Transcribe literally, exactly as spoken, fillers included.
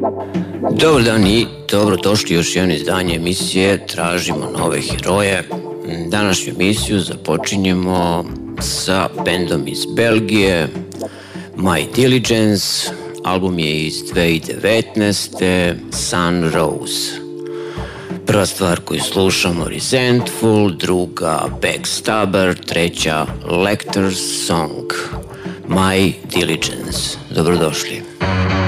Dobar dan i dobrodošli još jedno izdanje emisije Tražimo nove heroje. Današnju emisiju započinjemo sa bendom iz Belgije, My Diligence. Album je iz dve hiljade devetnaeste. Sun Rose. Prva stvar koju slušamo Resentful, druga Backstabber, treća Lecter's Song. My Diligence. Dobrodošli.